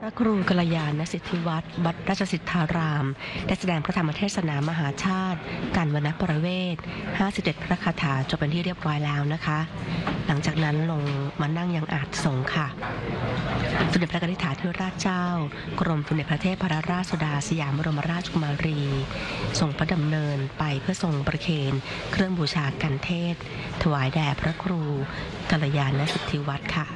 พระครูกัลยาณสิทธิวัตรวัดราชสิทธารามได้แสดงพระธรรมเทศนามหาชาติการวรรณประเวท57พระคาถาจบเป็นที่เรียบร้อยแล้วนะคะ หลังจากนั้นลงมานั่งยังอาจสงฆ์ค่ะสมเด็จพระนิธิธิราชเจ้ากรมสมเด็จพระเทพรัตนราชสุดาสยามบรมราชกุมารีทรงพระดำเนินไปเพื่อทรงประเคนเครื่องบูชากันเทศถวายแด่พระครูกัลยาณสิทธิวัตรค่ะ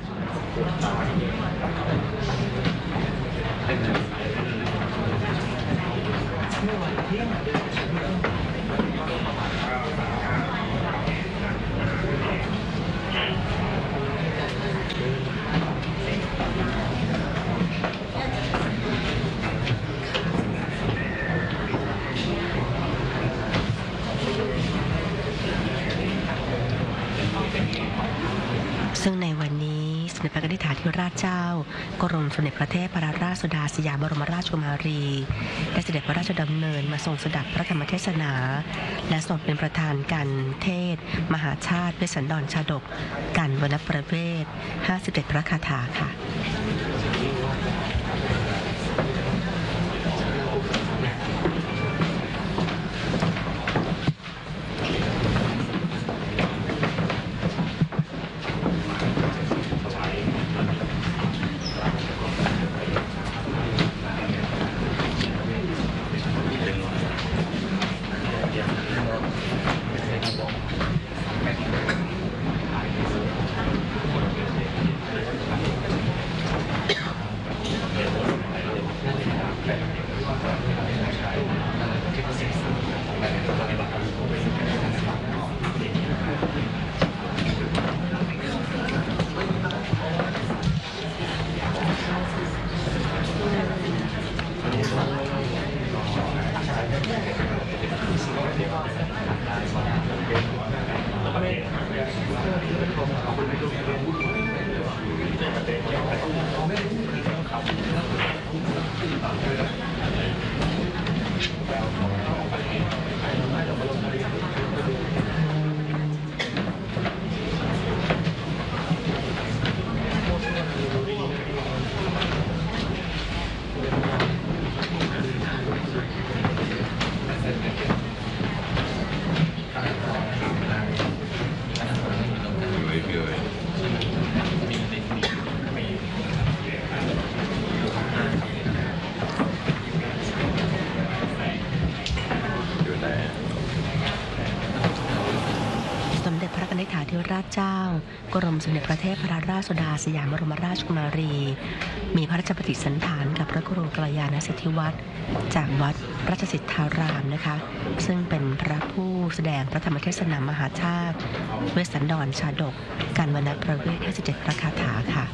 ซึ่งในวันนี้สมเด็จพระนิธิธิราชเจ้ากรมสมเด็จพระเทพรัตนราชสุดาสยามบรมราชกุมารีได้เสด็จพระราชดำเนินมาทรงสดับพระธรรมเทศนาและทรงเป็นประธานการเทศมหาชาติเวสสันดรชาดกการวรรณประเวท57พระคาถาค่ะสมเด็จพระนิธิธิราชเจ้ากรมสมเด็จพระเทพรัตนราชสุดาสยามบรมราชกุมารีมีพระราชปฏิสันถานกับพระครูกัลยาณสิทธิวัตรจากวัดราชสิทธารามนะคะซึ่งเป็นพระผู้แสดงพระธรรมเทศนามหาชาติเวสสันดรชาดกการวรรณประเวท57พระคาถาค่ะ